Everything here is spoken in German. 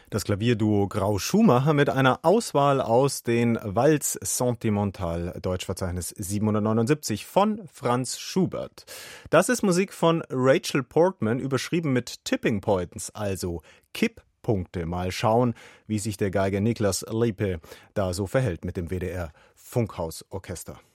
Das Klavierduo Grau-Schumacher mit einer Auswahl aus den Valses Sentimentales, Deutschverzeichnis 779 von Franz Schubert. Das ist Musik von Rachel Portman, überschrieben mit Tipping Points, also Kipppunkte. Mal schauen, wie sich der Geiger Niklas Lippe da so verhält mit dem WDR Funkhausorchester.